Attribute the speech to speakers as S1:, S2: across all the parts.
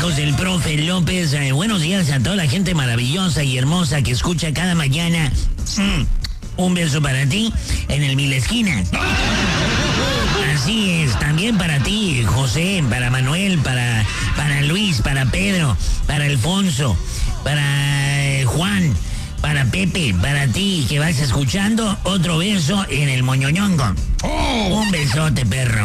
S1: consejos del profe López. Buenos días a toda la gente maravillosa y hermosa que escucha cada mañana. Un beso para ti en el Mil Esquinas. Así es, también para ti, José, para Manuel, para Luis, para Pedro, para Alfonso, para Juan, para Pepe, para ti que vas escuchando. Otro beso en el moñoñongo. Un besote, perro.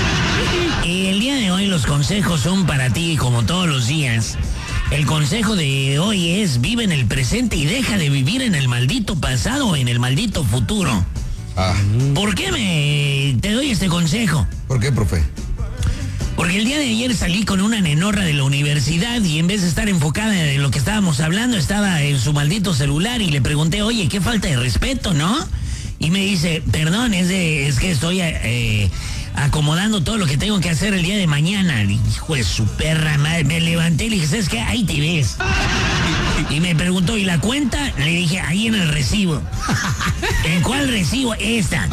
S1: El día de hoy los consejos son para ti como todos los días. El consejo de hoy es: vive en el presente y deja de vivir en el maldito pasado o en el maldito futuro. ¿Por qué te doy este consejo?
S2: ¿Por qué, profe?
S1: Porque el día de ayer salí con una nenorra de la universidad y en vez de estar enfocada en lo que estábamos hablando, estaba en su maldito celular y le pregunté, oye, qué falta de respeto, ¿no? Y me dice, perdón, es que estoy acomodando todo lo que tengo que hacer el día de mañana. Hijo de su perra madre, me levanté y le dije, ¿sabes qué? Ahí te ves. Y me preguntó, ¿y la cuenta? Le dije, ahí en el recibo. ¿En cuál recibo? Esta.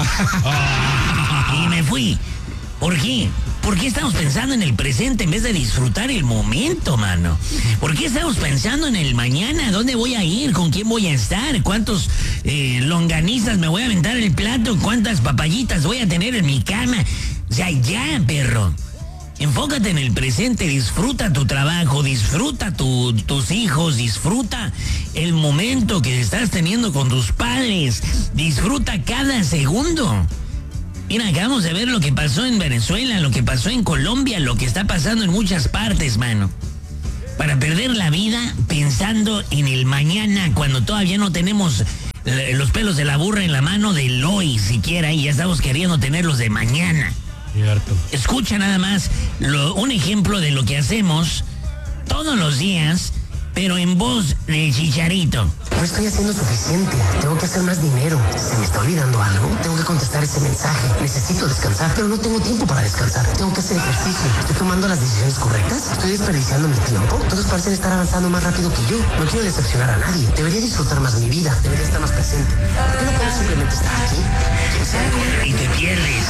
S1: Y me fui. ¿Por qué? ¿Por qué estamos pensando en el presente en vez de disfrutar el momento, mano? ¿Por qué estamos pensando en el mañana? ¿Dónde voy a ir? ¿Con quién voy a estar? ¿Cuántos longanizas me voy a aventar el plato? ¿Cuántas papayitas voy a tener en mi cama? O sea, ya, perro. Enfócate en el presente, disfruta tu trabajo, disfruta tus hijos, disfruta el momento que estás teniendo con tus padres, disfruta cada segundo. Mira, acabamos de ver lo que pasó en Venezuela, lo que pasó en Colombia, lo que está pasando en muchas partes, mano. Para perder la vida pensando en el mañana, cuando todavía no tenemos los pelos de la burra en la mano del hoy siquiera, y ya estamos queriendo tenerlos de mañana.
S3: Cierto.
S1: Escucha nada más un ejemplo de lo que hacemos todos los días, pero en voz de Chicharito.
S4: No estoy haciendo suficiente. Tengo que hacer más dinero. ¿Se me está olvidando algo? Tengo que contestar ese mensaje. Necesito descansar, pero no tengo tiempo para descansar. Tengo que hacer ejercicio. ¿Estoy tomando las decisiones correctas? ¿Estoy desperdiciando mi tiempo? Todos parecen estar avanzando más rápido que yo. No quiero decepcionar a nadie. Debería disfrutar más mi vida. Debería estar más presente. ¿Por qué no puedo simplemente estar aquí?
S1: Y te pierdes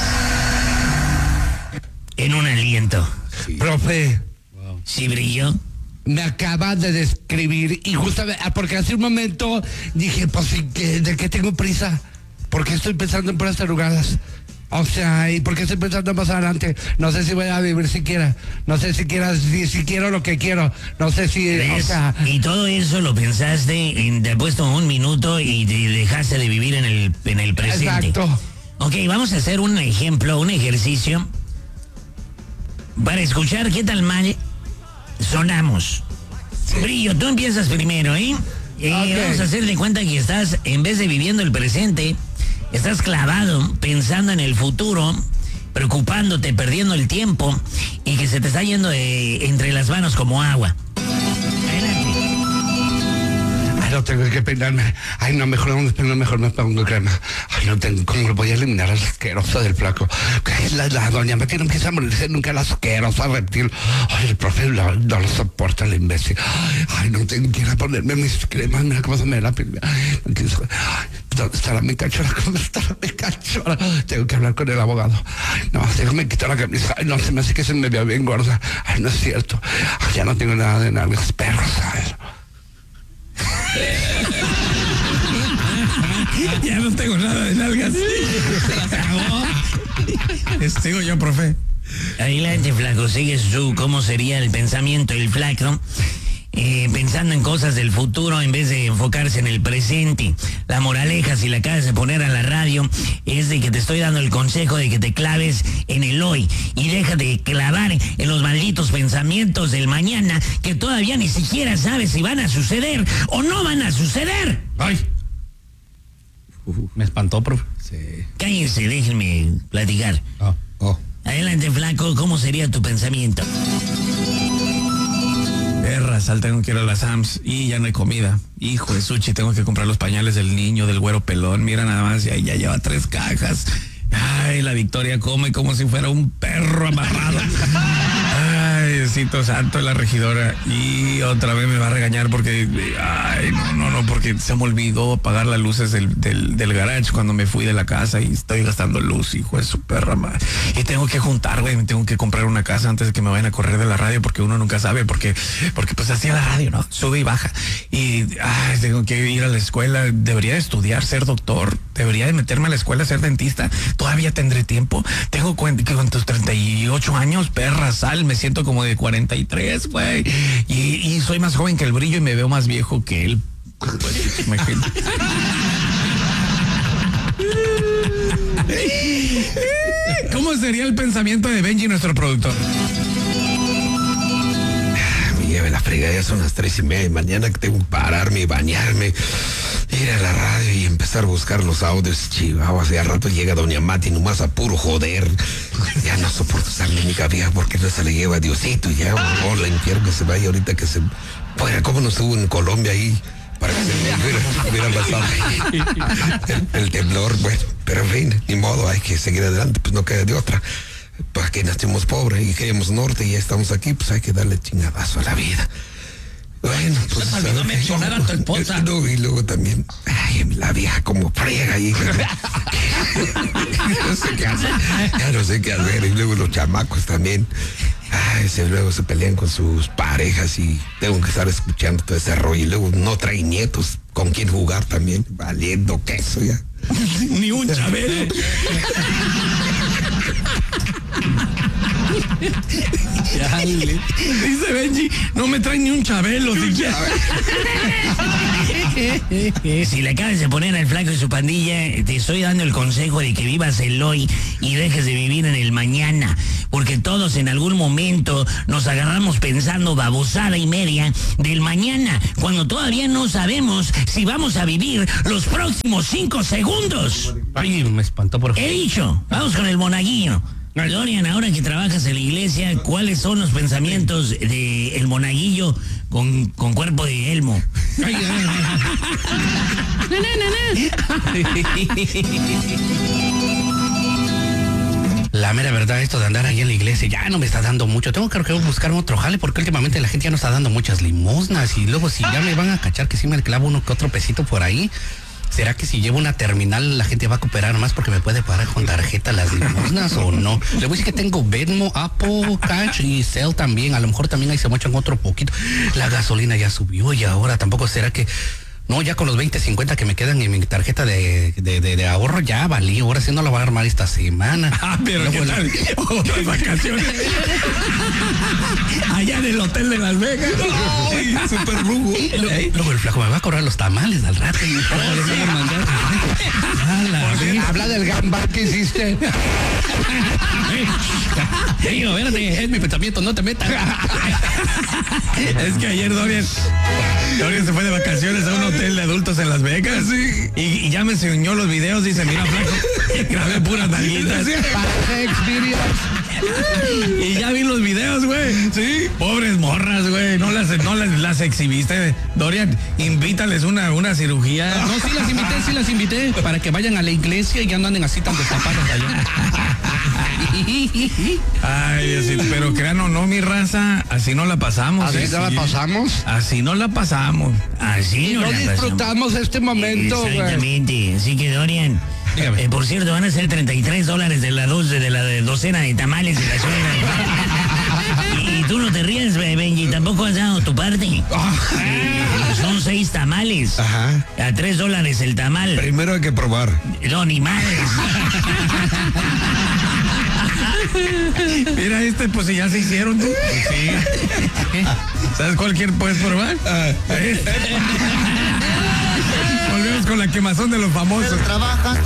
S1: en un aliento.
S2: Sí.
S3: Profe,
S1: ¿Sí brilló?
S3: me acaba de describir y justamente, porque hace un momento dije, pues, ¿de qué tengo prisa? ¿Por qué estoy pensando en puras tarugadas? O sea, ¿y por qué estoy pensando más adelante? No sé si voy a vivir siquiera. No sé si quiero lo que quiero. No sé si,
S1: ¿Ves?
S3: o sea...
S1: Y todo eso lo pensaste, te he puesto un minuto y te dejaste de vivir en el presente.
S3: Exacto.
S1: Ok, vamos a hacer un ejemplo, un ejercicio para escuchar qué tal mal sonamos. Brillo, tú empiezas primero, ¿eh?
S3: Okay.
S1: Vamos a hacer de cuenta que estás, en vez de viviendo el presente, estás clavado, pensando en el futuro, preocupándote, perdiendo el tiempo y que se te está yendo entre las manos como agua. Adelante.
S3: Ay, no tengo que peinarme. Ay, no, mejor me pongo crema. Ay, no tengo, ¿cómo lo voy a eliminar al asqueroso del flaco? Que la doña Betty no empieza a morirse nunca, el asqueroso reptil. Ay, el profe no lo soporta, el imbécil. Ay, no tengo que ir a ponerme mis cremas, mira cómo se me ve la piel. Ay, ¿dónde estará mi cachorra? ¿Dónde estará mi cachorra? Tengo que hablar con el abogado. Ay, no, déjame quitar la camisa. Ay, no, se me hace que se me vea bien gorda. Ay, no es cierto. Ay, ya no tengo nada de nalgas, perros, ¿sabes?
S5: Ya no tengo nada de nalgas. Se las acabó. Sigo yo, profe.
S1: Adelante, flaco, sigues tú. ¿Cómo sería el pensamiento del flaco? Pensando en cosas del futuro en vez de enfocarse en el presente. La moraleja, si la acabas de poner a la radio, es de que te estoy dando el consejo de que te claves en el hoy y deja de clavar en los malditos pensamientos del mañana que todavía ni siquiera sabes si van a suceder o no van a suceder.
S5: Ay. Me espantó, profe.
S2: Sí.
S1: Cállense, déjenme platicar.
S2: Oh.
S1: Adelante, flaco, ¿cómo sería tu pensamiento?
S5: Sal, tengo que ir a las Sams y ya no hay comida. Hijo de Suchi, tengo que comprar los pañales del niño, del güero pelón. Mira nada más, ya lleva 3 cajas. Ay, la Victoria come como si fuera un perro amarrado. Ay, Diosito santo, la regidora, y otra vez me va a regañar porque, porque se me olvidó apagar las luces del garage cuando me fui de la casa y estoy gastando luz, hijo de su perra madre. Y tengo que juntar, güey, me tengo que comprar una casa antes de que me vayan a correr de la radio, porque uno nunca sabe, porque pues así es la radio, ¿no? Sube y baja. Y tengo que ir a la escuela, debería de estudiar, ser doctor, debería de meterme a la escuela, ser dentista, todavía tendré tiempo. Tengo que con tus 38 años, perra, sal, me siento como de 43, güey. Y soy más joven que el brillo y me veo más viejo que él. ¿Cómo sería el pensamiento de Benji, nuestro productor?
S2: Me lleve la fregada, ya son las 3:30 de mañana, que tengo que pararme y bañarme, ir a la radio y empezar a buscar los audios chihuahuas. Y al rato llega doña Mati nomás a puro joder. Ya no soporto esa única vieja porque no se le lleva a Diosito. Ya, la infierno que se vaya ahorita, que se fuera. ¿Cómo no estuvo en Colombia ahí? Para que se hubiera pasado el temblor. Bueno, pero en fin, ni modo, hay que seguir adelante, pues no queda de otra. Pues aquí nacimos pobres y queremos norte y ya estamos aquí, pues hay que darle chingadazo a la vida. Bueno, pues...
S1: Se me olvidó mencionar a tu esposa.
S2: No, y luego también, la vieja como friega ahí. No sé qué hacer, ya no sé qué hacer. Y luego los chamacos también. Luego se pelean con sus parejas y tengo que estar escuchando todo ese rollo. Y luego no traen nietos con quien jugar también. Valiendo queso ya.
S5: Ni un Chabelo. Dice Benji, no me traen ni un Chabelo siquiera.
S1: Si le acabas de poner al flaco y su pandilla, te estoy dando el consejo de que vivas el hoy y dejes de vivir en el mañana, porque todos en algún momento nos agarramos pensando babosada y media del mañana, cuando todavía no sabemos si vamos a vivir los próximos 5 segundos.
S3: Ay, me espantó por
S1: He dicho, vamos con el monaguillo. Dorian, ahora que trabajas en la iglesia, ¿cuáles son los pensamientos de el monaguillo con cuerpo de elmo?
S3: La mera verdad, esto de andar ahí en la iglesia ya no me está dando mucho. Tengo que buscar otro jale porque últimamente la gente ya no está dando muchas limosnas. Y luego si ya me van a cachar que sí me clavo uno que otro pesito por ahí, ¿será que si llevo una terminal la gente va a cooperar más porque me puede pagar con tarjeta las limosnas o no? Le voy a decir que tengo Venmo, Apple Cash y Zelle también. A lo mejor también ahí se mochan otro poquito. La gasolina ya subió y ahora tampoco será que... No, ya con los 20.50 que me quedan en mi tarjeta de ahorro ya valí. Ahora sí no la voy a armar esta semana.
S5: Pero ¿qué tal? Otras vacaciones. Allá en el hotel de Las Vegas.
S2: Ay, súper rugo.
S3: Luego el flaco me va a cobrar los tamales al rato.
S2: Habla del gambá que hiciste.
S3: Digo, espérate, es mi pensamiento, no te metas.
S5: Es que ayer Dorian se fue de vacaciones a un hotel de adultos en Las Vegas. Sí. Y ya me enseñó los videos. Dice, mira, flaco, grabé puras nalguitas. Y ya vi los videos, güey. Sí. Pobres morras, güey. No las exhibiste. Dorian, invítales una cirugía.
S3: No, sí las invité. Para que vayan a la iglesia y ya no anden así tan destapadas allá.
S5: Ay, Diosito, pero crean o no, mi raza, así no la pasamos.
S2: ¿Así no la pasamos?
S5: Así no la pasamos.
S1: Así
S2: no disfrutamos este momento, güey.
S1: Exactamente. Así que, Dorian, por cierto, van a ser $33 de la docena de tamales de la suegra. Y tú no te ríes, Benji, tampoco has dado tu parte. Son 6 tamales.
S2: Ajá.
S1: A $3 el tamal.
S2: Primero hay que probar.
S1: No, ni madres.
S5: Mira, pues si ya se hicieron, ¿tú? Sí. ¿Sabes cuál puedes probar? Volvemos con la quemazón de los famosos.